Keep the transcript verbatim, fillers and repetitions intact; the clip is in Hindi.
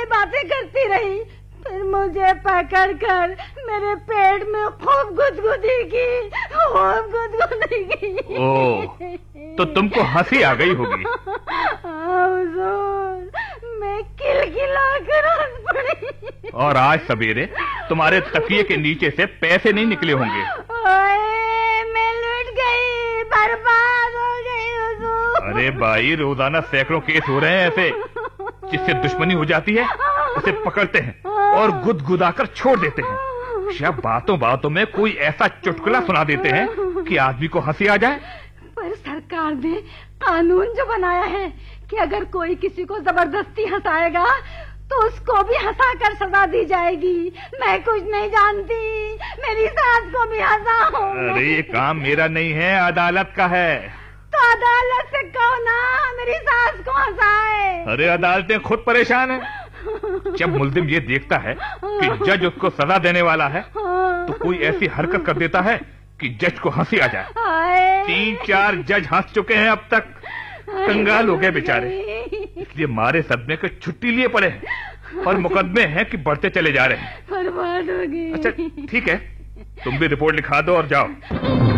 कई बातें करती रही, फिर मुझे पकड़कर मेरे पेट में खूब गुदगुदी की, खूब गुदगुदी की। ओह, तो तुमको हंसी आ गई होगी। हुजूर, मैं किलकिला कर हंस पड़ी। और आज सवेरे तुम्हारे तकिए के नीचे से पैसे नहीं निकले होंगे। ओए, मैं लुट गई, बर्बाद हो गई हुजूर। अरे भाई, रोजाना सैकड़ों केस हो रहे हैं ऐसे, जिससे दुश्मनी हो जाती है उसे पकड़ते हैं और गुदगुदाकर छोड़ देते हैं। या बातों बातों में कोई ऐसा चुटकुला सुना देते हैं कि आदमी को हंसी आ जाए। पर सरकार ने कानून जो बनाया है कि अगर कोई किसी को जबरदस्ती हंसाएगा तो उसको भी हंसा कर सजा दी जाएगी। मैं कुछ नहीं जानती, मेरी सास को भी हंसाओ। अरे ये काम मेरा नहीं है, अदालत का है। तो अदालत से कहो ना मेरी सास को हंसाए। अरे अदालतें खुद परेशान है। जब मुल्जिम ये देखता है कि जज उसको सजा देने वाला है तो कोई ऐसी हरकत कर देता है कि जज को हंसी आ जाए। तीन चार जज हंस चुके हैं अब तक, कंगाल हो गए बेचारे। इसलिए मारे सदमे के छुट्टी लिए पड़े हैं और मुकदमे हैं कि बढ़ते चले जा रहे हैं। बर्बाद हो गई। अच्छा ठीक है, तुम भी रिपोर्ट लिखा दो और जाओ।